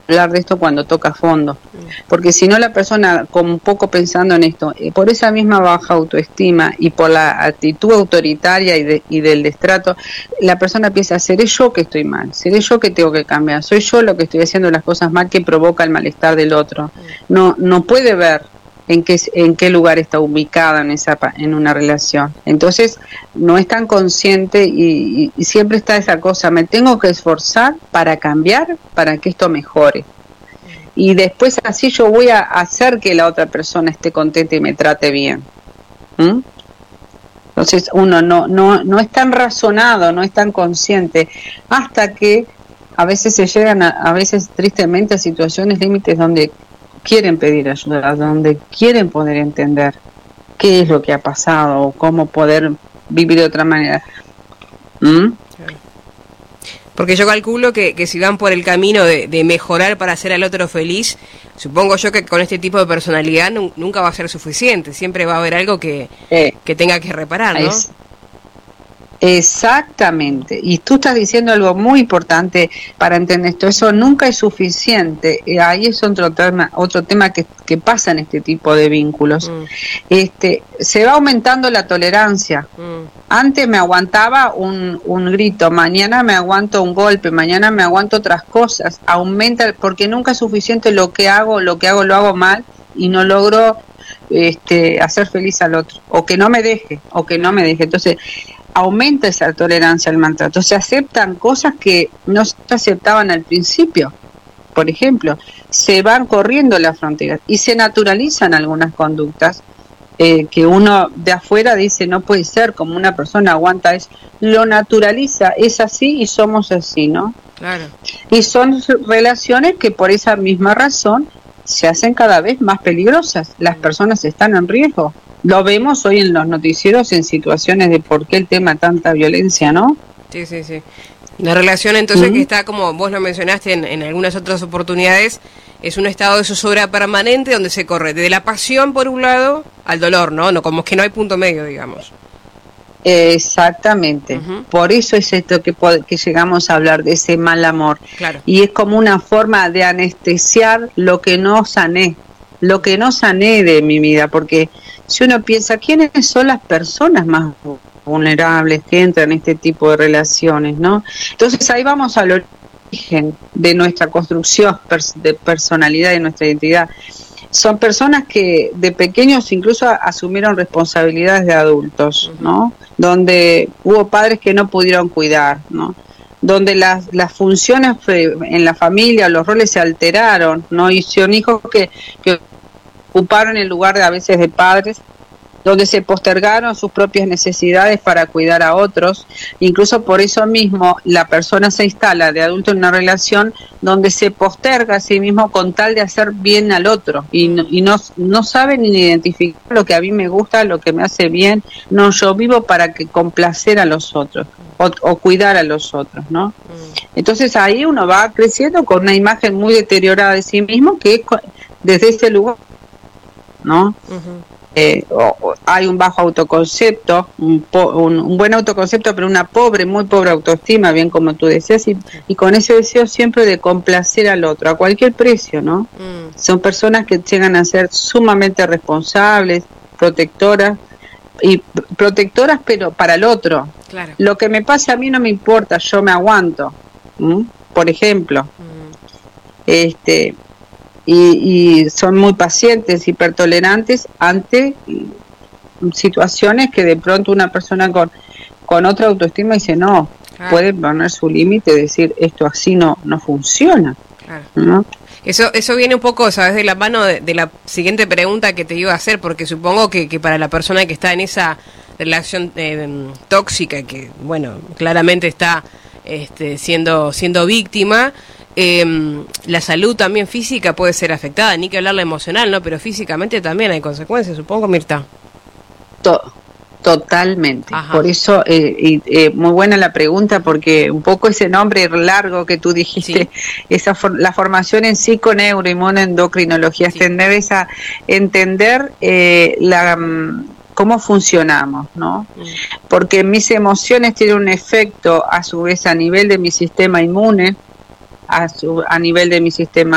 hablar de esto cuando toca fondo, porque si no la persona, como un poco pensando en esto, por esa misma baja autoestima y por la actitud autoritaria y del destrato, la persona piensa, seré yo que estoy mal, seré yo que tengo que cambiar, soy yo lo que estoy haciendo las cosas mal que provoca el malestar del otro. No puede ver en qué lugar está ubicada en una relación. Entonces no es tan consciente y siempre está esa cosa, me tengo que esforzar para cambiar, para que esto mejore. Y después así yo voy a hacer que la otra persona esté contenta y me trate bien. Entonces uno no es tan razonado, no es tan consciente, hasta que a veces se llegan a veces tristemente a situaciones límites donde quieren pedir ayuda, donde quieren poder entender qué es lo que ha pasado o cómo poder vivir de otra manera. Porque yo calculo que si van por el camino de mejorar para hacer al otro feliz, supongo yo que con este tipo de personalidad nunca va a ser suficiente, siempre va a haber algo que tenga que reparar, ¿no? Exactamente, y tú estás diciendo algo muy importante para entender esto, eso nunca es suficiente, ahí es otro tema que pasa en este tipo de vínculos. Se va aumentando la tolerancia. Antes me aguantaba un grito, mañana me aguanto un golpe, mañana me aguanto otras cosas, aumenta, porque nunca es suficiente lo que hago lo hago mal y no logro hacer feliz al otro, o que no me deje, entonces aumenta esa tolerancia al maltrato, se aceptan cosas que no se aceptaban al principio. Por ejemplo, se van corriendo las fronteras y se naturalizan algunas conductas que uno de afuera dice no puede ser, como una persona aguanta eso, lo naturaliza, es así y somos así, ¿no? Claro. Y son relaciones que por esa misma razón se hacen cada vez más peligrosas, las personas están en riesgo. Lo vemos hoy en los noticieros en situaciones de por qué el tema tanta violencia, ¿no? Sí. La relación entonces que está, como vos lo mencionaste en algunas otras oportunidades, es un estado de zozobra permanente donde se corre de la pasión por un lado al dolor, ¿no? Como que no hay punto medio, digamos. Exactamente. Por eso es esto que llegamos a hablar de ese mal amor. Claro. Y es como una forma de anestesiar lo que no sané de mi vida, porque si uno piensa, ¿quiénes son las personas más vulnerables que entran en este tipo de relaciones, no? Entonces ahí vamos al origen de nuestra construcción de personalidad y nuestra identidad. Son personas que de pequeños incluso asumieron responsabilidades de adultos, ¿no? Donde hubo padres que no pudieron cuidar, ¿no? Donde las funciones en la familia, los roles se alteraron, ¿no? Y son hijos que ocuparon el lugar a veces de padres, donde se postergaron sus propias necesidades para cuidar a otros. Incluso por eso mismo la persona se instala de adulto en una relación donde se posterga a sí mismo con tal de hacer bien al otro y no sabe ni identificar lo que a mí me gusta, lo que me hace bien. No, yo vivo para complacer a los otros o cuidar a los otros, ¿no? Entonces ahí uno va creciendo con una imagen muy deteriorada de sí mismo, que es desde ese lugar, ¿no? Hay un bajo autoconcepto, un buen autoconcepto, pero una muy pobre autoestima, bien como tú decías, y con ese deseo siempre de complacer al otro, a cualquier precio, ¿no? Son personas que llegan a ser sumamente responsables, protectoras, pero para el otro. Claro. Lo que me pase a mí no me importa, yo me aguanto, por ejemplo. Y son muy pacientes, hipertolerantes ante situaciones que de pronto una persona con otra autoestima dice no, puede poner su límite y decir esto así no funciona. Claro. ¿No? Eso viene un poco, sabes, de la mano de la siguiente pregunta que te iba a hacer, porque supongo que para la persona que está en esa relación tóxica, que bueno, claramente está siendo víctima, la salud también física puede ser afectada, ni que hablar la emocional, ¿no? Pero físicamente también hay consecuencias, supongo, Mirta. Totalmente. Ajá. Por eso, muy buena la pregunta, porque un poco ese nombre largo que tú dijiste, sí. La formación en psiconeuroinmunoendocrinología, sí. Entender cómo funcionamos, ¿no? Porque mis emociones tienen un efecto, a su vez, a nivel de mi sistema inmune, a nivel de mi sistema